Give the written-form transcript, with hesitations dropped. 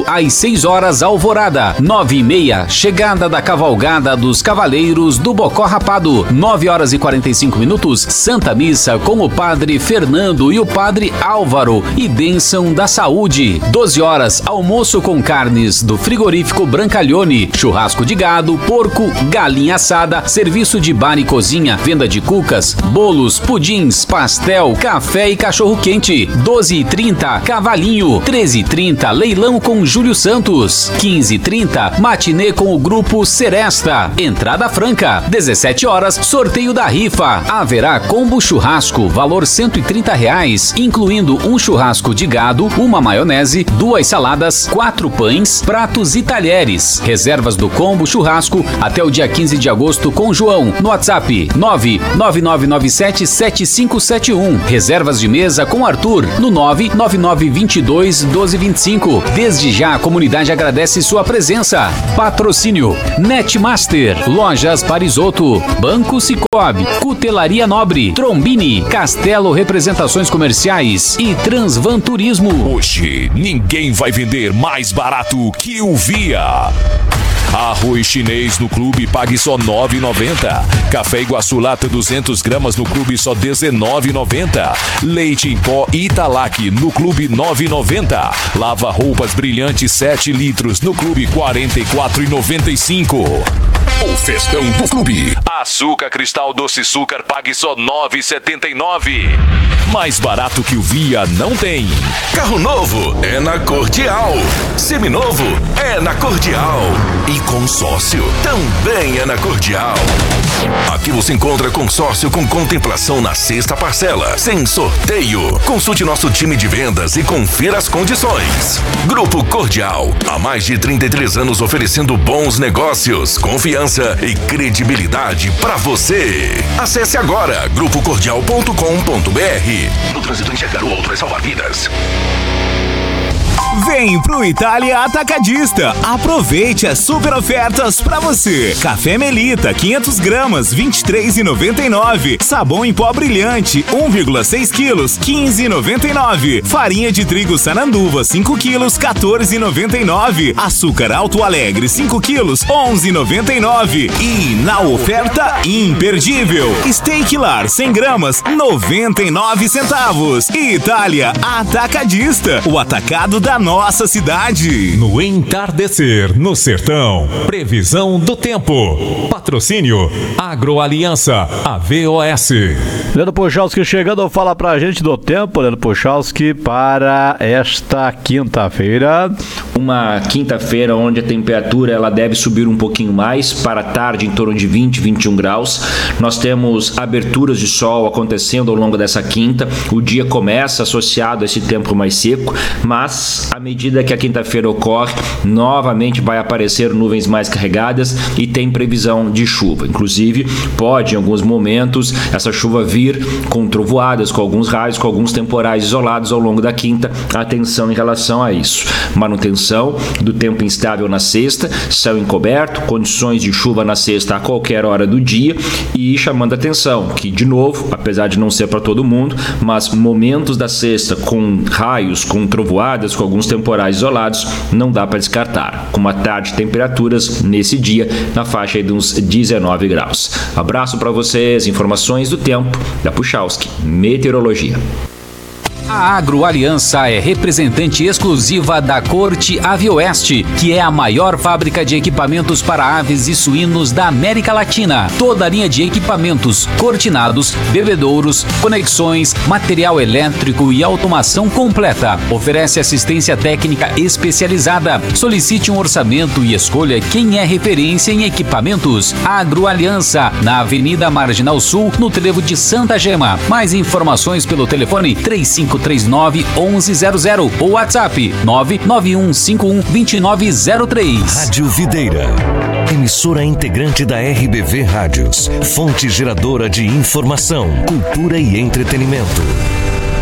às 6 horas, Alvorada. 9h30, chegada da cavalgada dos Cavaleiros do Bocó Rapado. 9h45, Santa Missa com o Padre Fernando e o Padre Álvaro e bênção da saúde. 12 horas, almoço com carnes do frigorífico Brancalhone, churrasco de gado, porco, galinha assada, serviço de bar e cozinha, venda de cucas, bolos, pudins, pastel, café e cachorro-quente. 12h30, Cavalinho. 13h30, leilão com Júlio Santos. 15h30, matinê com o grupo Seresta. Entrada franca. 17 horas, sorteio da rifa. Haverá combo churrasco, valor R$130, incluindo um churrasco de gado, uma maionese, 2 saladas, 4 pães, pratos e talheres. Reservas do combo churrasco até o dia 15 de agosto com João. No WhatsApp 999977571. Reservas de mesa com Arthur no 999221225. Desde já a comunidade agradece sua presença. Patrocínio Netmaster, Lojas Parisotto, Banco Cicobi, Cutelaria Nobre, Trombini, Castelo Representações Comerciais e Transvan Turismo. Hoje ninguém vai vender mais barato que o Via. Arroz chinês no clube, pague só R$ 9,90. Café Iguaçu lata 200 gramas no clube, só R$ 19,90. Leite em pó Italac no clube, R$ 9,90. Lava roupas brilhante 7 litros no clube, R$ 44,95. O festão do clube. Açúcar Cristal Doce Açúcar, pague só R$ 9,79. Mais barato que o Via não tem. Carro novo é na Cordial. Seminovo é na Cordial. E consórcio também é na Cordial. Aqui você encontra consórcio com contemplação na sexta parcela, sem sorteio. Consulte nosso time de vendas e confira as condições. Grupo Cordial, há mais de 33 anos oferecendo bons negócios, confiança e credibilidade para você. Acesse agora grupocordial.com.br. No trânsito, enxergar o outro é salvar vidas. Vem pro Itália Atacadista. Aproveite as super ofertas pra você. Café Melita, 500 gramas, R$ 23,99. Sabão em pó brilhante, 1,6 quilos, R$ 15,99. Farinha de trigo Sananduva, 5 quilos, R$ 14,99. Açúcar Alto Alegre, 5 quilos, R$ 11,99. E na oferta imperdível, Steak Lar, 100 gramas, 99 centavos. Itália Atacadista, o atacado da nossa cidade. No entardecer, no sertão. Previsão do tempo. Patrocínio Agroaliança, AVOS. Leandro Puchalski chegando, fala pra gente do tempo, Leandro Puchalski, para esta quinta-feira. Uma quinta-feira onde a temperatura ela deve subir um pouquinho mais, para a tarde em torno de 20, 21 graus. Nós temos aberturas de sol acontecendo ao longo dessa quinta. O dia começa associado a esse tempo mais seco, mas à medida que a quinta-feira ocorre, novamente vai aparecer nuvens mais carregadas e tem previsão de chuva. Inclusive, pode em alguns momentos essa chuva vir com trovoadas, com alguns raios, com alguns temporais isolados ao longo da quinta. Atenção em relação a isso. Manutenção do tempo instável na sexta, céu encoberto, condições de chuva na sexta a qualquer hora do dia e chamando atenção que, de novo, apesar de não ser para todo mundo, mas momentos da sexta com raios, com trovoadas, com alguns temporais isolados, não dá para descartar. Com uma tarde de temperaturas nesse dia na faixa aí de uns 19 graus. Abraço para vocês, informações do tempo da Puchalski Meteorologia. A Agroaliança é representante exclusiva da Corte Avioeste, que é a maior fábrica de equipamentos para aves e suínos da América Latina. Toda a linha de equipamentos, cortinados, bebedouros, conexões, material elétrico e automação completa. Oferece assistência técnica especializada. Solicite um orçamento e escolha quem é referência em equipamentos. Agroaliança, na Avenida Marginal Sul, no trevo de Santa Gema. Mais informações pelo telefone 3539-1100 ou WhatsApp 99151-2903. Rádio Videira, emissora integrante da RBV Rádios, fonte geradora de informação, cultura e entretenimento.